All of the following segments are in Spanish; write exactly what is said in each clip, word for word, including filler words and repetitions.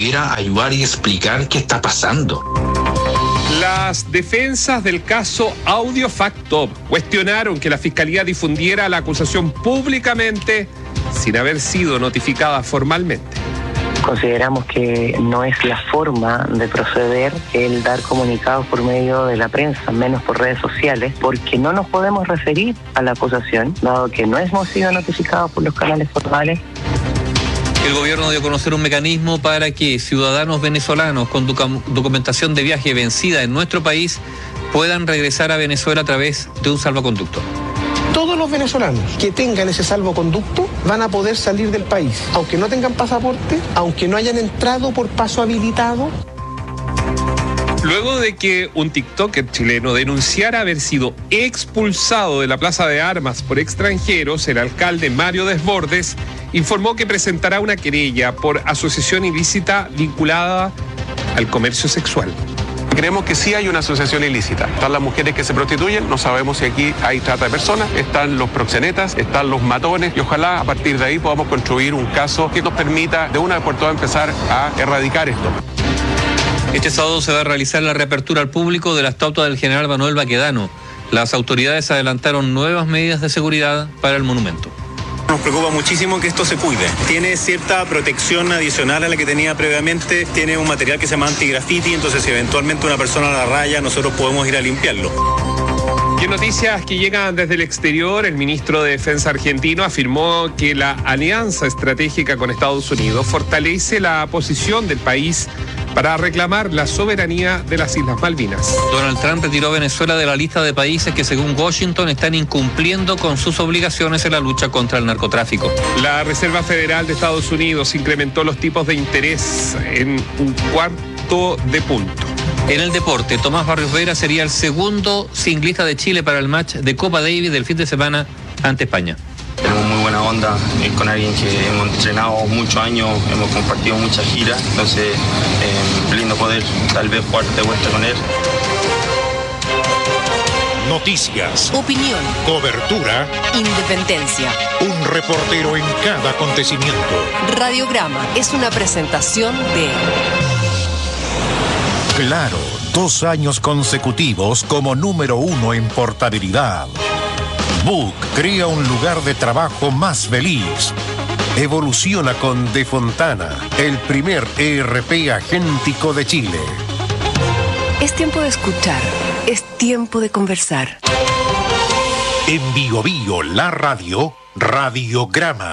pudiera ayudar y explicar qué está pasando. Las defensas del caso Audio Fact Top cuestionaron que la Fiscalía difundiera la acusación públicamente sin haber sido notificada formalmente. Consideramos que no es la forma de proceder el dar comunicados por medio de la prensa, menos por redes sociales, porque no nos podemos referir a la acusación, dado que no hemos sido notificados por los canales formales. El gobierno dio a conocer un mecanismo para que ciudadanos venezolanos con docu- documentación de viaje vencida en nuestro país puedan regresar a Venezuela a través de un salvoconducto. Todos los venezolanos que tengan ese salvoconducto van a poder salir del país, aunque no tengan pasaporte, aunque no hayan entrado por paso habilitado. Luego de que un TikToker chileno denunciara haber sido expulsado de la Plaza de Armas por extranjeros, el alcalde Mario Desbordes informó que presentará una querella por asociación ilícita vinculada al comercio sexual. Creemos que sí hay una asociación ilícita. Están las mujeres que se prostituyen, no sabemos si aquí hay trata de personas, están los proxenetas, están los matones y ojalá a partir de ahí podamos construir un caso que nos permita de una vez por todas empezar a erradicar esto. Este sábado se va a realizar la reapertura al público de la estatua del general Manuel Baquedano. Las autoridades adelantaron nuevas medidas de seguridad para el monumento. Nos preocupa muchísimo que esto se cuide. Tiene cierta protección adicional a la que tenía previamente, tiene un material que se llama anti-graffiti, entonces si eventualmente una persona la raya, nosotros podemos ir a limpiarlo. Y en noticias que llegan desde el exterior, el ministro de Defensa argentino afirmó que la alianza estratégica con Estados Unidos fortalece la posición del país para reclamar la soberanía de las Islas Malvinas. Donald Trump retiró a Venezuela de la lista de países que, según Washington, están incumpliendo con sus obligaciones en la lucha contra el narcotráfico. La Reserva Federal de Estados Unidos incrementó los tipos de interés en un cuarto de punto. En el deporte, Tomás Barrios Vera sería el segundo singlista de Chile para el match de Copa Davis del fin de semana ante España. Tenemos muy buena onda eh, con alguien que hemos entrenado muchos años, hemos compartido muchas giras, entonces eh, lindo poder tal vez jugar de vuelta con él. Noticias, opinión, cobertura, independencia. Un reportero en cada acontecimiento. Radiograma es una presentación de Claro, dos años consecutivos como número uno en portabilidad. Book crea un lugar de trabajo más feliz. Evoluciona con De Fontana, el primer E R P agéntico de Chile. Es tiempo de escuchar, es tiempo de conversar. En Bio Bio, la radio, Radiograma.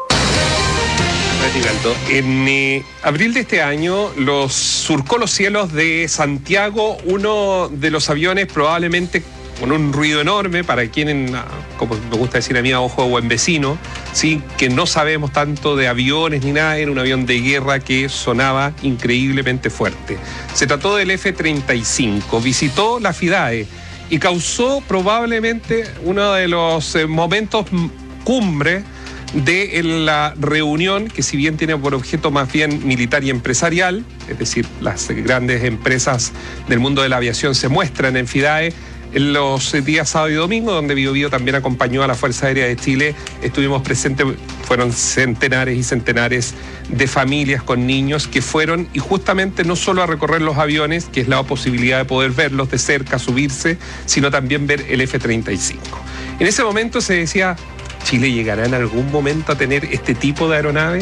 En eh, abril de este año los surcó los cielos de Santiago uno de los aviones probablemente con un ruido enorme para quienes, como me gusta decir a mí, a ojo de buen vecino, ¿sí? Que no sabemos tanto de aviones ni nada, era un avión de guerra que sonaba increíblemente fuerte. Se trató del F treinta y cinco, visitó la FIDAE y causó probablemente uno de los eh, momentos cumbre de la reunión, que si bien tiene por objeto más bien militar y empresarial, es decir, las grandes empresas del mundo de la aviación se muestran en FIDAE, en los días sábado y domingo, donde Bio Bio también acompañó a la Fuerza Aérea de Chile, estuvimos presentes, fueron centenares y centenares de familias con niños que fueron, y justamente no solo a recorrer los aviones, que es la posibilidad de poder verlos de cerca, subirse, sino también ver el F treinta y cinco. En ese momento se decía, ¿Chile llegará en algún momento a tener este tipo de aeronaves?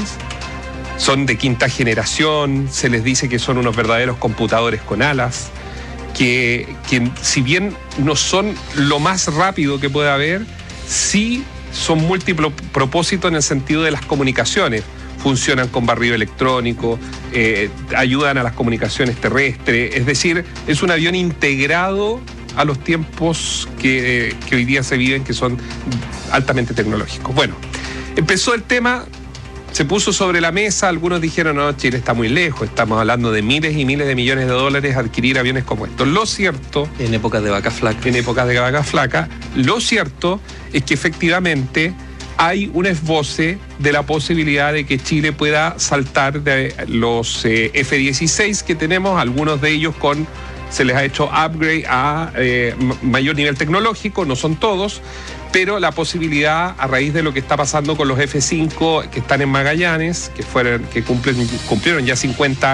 Son de quinta generación, se les dice que son unos verdaderos computadores con alas, que, que si bien no son lo más rápido que puede haber, sí son múltiplo propósito en el sentido de las comunicaciones. Funcionan con barrido electrónico, eh, ayudan a las comunicaciones terrestres, es decir, es un avión integrado a los tiempos que, que hoy día se viven, que son altamente tecnológicos. Bueno, empezó el tema, se puso sobre la mesa, algunos dijeron, no, Chile está muy lejos, estamos hablando de miles y miles de millones de dólares adquirir aviones como estos. Lo cierto... En épocas de vaca flaca. En épocas de vaca flaca. Lo cierto es que efectivamente hay un esboce de la posibilidad de que Chile pueda saltar de los eh, F dieciséis que tenemos, algunos de ellos con... Se les ha hecho upgrade a eh, mayor nivel tecnológico, no son todos, pero la posibilidad, a raíz de lo que está pasando con los F cinco que están en Magallanes, que fueron, que cumplen, cumplieron ya cincuenta